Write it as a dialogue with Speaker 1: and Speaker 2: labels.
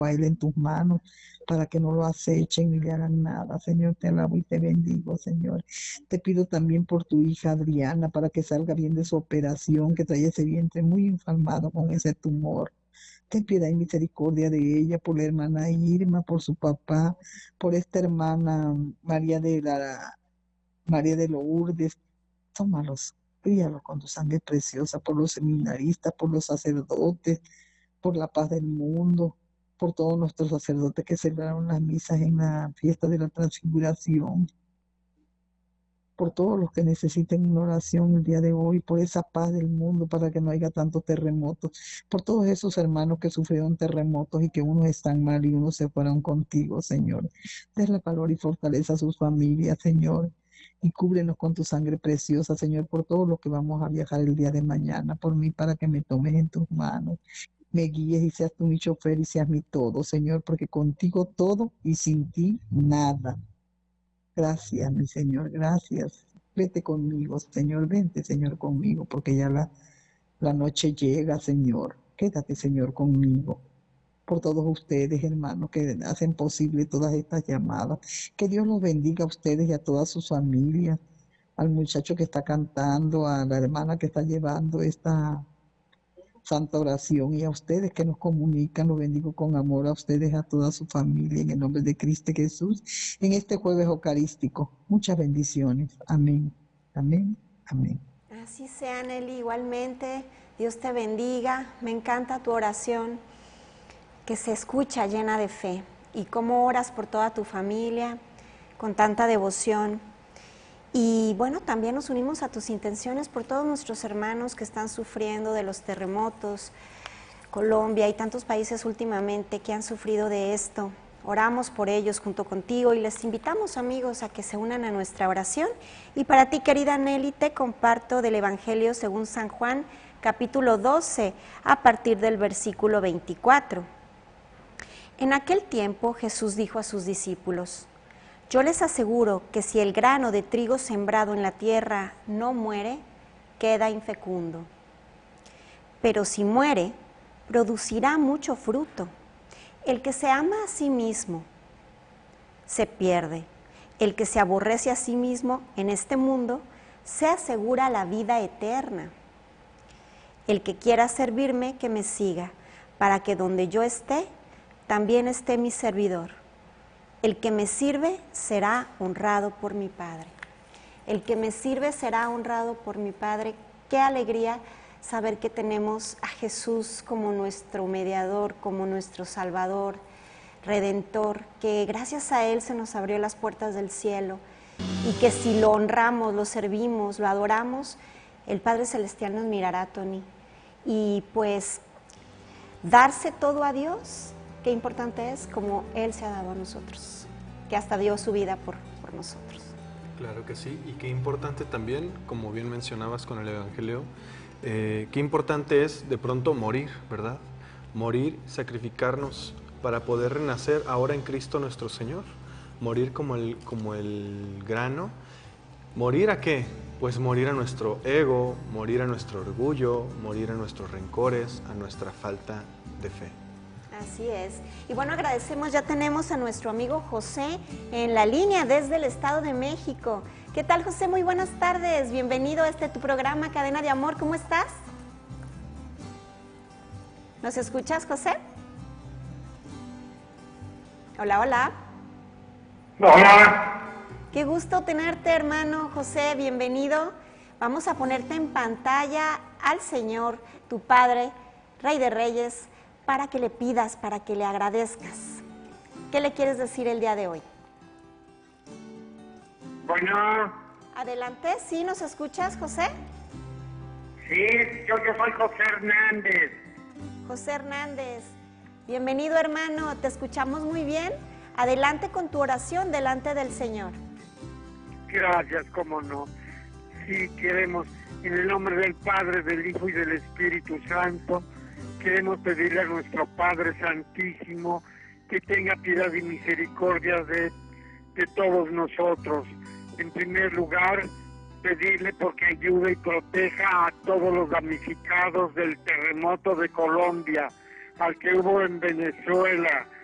Speaker 1: a él en tus manos para que no lo acechen ni le hagan nada. Señor, te alabo y te bendigo, Señor. Te pido también por tu hija Adriana para que salga bien de su operación, que trae ese vientre muy inflamado con ese tumor. Ten piedad y misericordia de ella, por la hermana Irma, por su papá, por esta hermana María de Lourdes. Tómalos, críalos con tu sangre preciosa, por los seminaristas, por los sacerdotes, por la paz del mundo, por todos nuestros sacerdotes que celebraron las misas en la fiesta de la transfiguración, por todos los que necesiten una oración el día de hoy, por esa paz del mundo para que no haya tantos terremotos, por todos esos hermanos que sufrieron terremotos y que unos están mal y unos se fueron contigo, Señor. Denle valor y fortaleza a sus familias, Señor. Y cúbrenos con tu sangre preciosa, Señor, por todos los que vamos a viajar el día de mañana, por mí, para que me tomes en tus manos, me guíes y seas tú mi chofer y seas mi todo, Señor, porque contigo todo y sin ti nada. Gracias, mi Señor, gracias. Vete conmigo, Señor, vente, Señor, conmigo, porque ya la noche llega, Señor. Quédate, Señor, conmigo. Por todos ustedes, hermanos, que hacen posible todas estas llamadas. Que Dios los bendiga a ustedes y a todas sus familias, al muchacho que está cantando, a la hermana que está llevando esta santa oración y a ustedes que nos comunican, los bendigo con amor a ustedes, a toda su familia, en el nombre de Cristo Jesús, en este jueves eucarístico. Muchas bendiciones. Amén. Amén. Amén.
Speaker 2: Así sea, Nelly, igualmente. Dios te bendiga. Me encanta tu oración, que se escucha llena de fe. Y cómo oras por toda tu familia, con tanta devoción. Y bueno, también nos unimos a tus intenciones por todos nuestros hermanos que están sufriendo de los terremotos, Colombia y tantos países últimamente que han sufrido de esto. Oramos por ellos junto contigo y les invitamos, amigos, a que se unan a nuestra oración. Y para ti, querida Nelly, te comparto del Evangelio según San Juan, capítulo 12, a partir del versículo 24. En aquel tiempo Jesús dijo a sus discípulos: yo les aseguro que si el grano de trigo sembrado en la tierra no muere, queda infecundo. Pero si muere, producirá mucho fruto. El que se ama a sí mismo se pierde. El que se aborrece a sí mismo en este mundo se asegura la vida eterna. El que quiera servirme, que me siga, para que donde yo esté, también esté mi servidor. El que me sirve será honrado por mi Padre. El que me sirve será honrado por mi Padre. Qué alegría saber que tenemos a Jesús como nuestro mediador, como nuestro Salvador, Redentor, que gracias a Él se nos abrió las puertas del cielo y que si lo honramos, lo servimos, lo adoramos, el Padre Celestial nos mirará, Tony. Y pues darse todo a Dios, qué importante es, como Él se ha dado a nosotros, que hasta dio su vida por nosotros.
Speaker 3: Claro que sí, y qué importante también, como bien mencionabas con el Evangelio, qué importante es de pronto morir, ¿verdad? Morir, sacrificarnos para poder renacer ahora en Cristo nuestro Señor. Morir como el grano. ¿Morir a qué? Pues morir a nuestro ego, morir a nuestro orgullo, morir a nuestros rencores, a nuestra falta de fe.
Speaker 2: Así es. Y bueno, agradecemos, ya tenemos a nuestro amigo José en la línea desde el Estado de México. ¿Qué tal, José? Muy buenas tardes. Bienvenido a tu programa Cadena de Amor. ¿Cómo estás? ¿Nos escuchas, José? Hola, hola.
Speaker 4: Hola.
Speaker 2: Qué gusto tenerte, hermano José. Bienvenido. Vamos a ponerte en pantalla al Señor, tu Padre, Rey de Reyes, para que le pidas, para que le agradezcas. ¿Qué le quieres decir el día de hoy?
Speaker 4: Bueno.
Speaker 2: Adelante, ¿sí nos escuchas, José?
Speaker 4: Sí, yo soy José Hernández.
Speaker 2: José Hernández, bienvenido, hermano, te escuchamos muy bien. Adelante con tu oración delante del Señor.
Speaker 4: Gracias, cómo no. Sí, queremos, en el nombre del Padre, del Hijo y del Espíritu Santo, queremos pedirle a nuestro Padre Santísimo que tenga piedad y misericordia de todos nosotros. En primer lugar, pedirle porque ayude y proteja a todos los damnificados del terremoto de Colombia, al que hubo en Venezuela,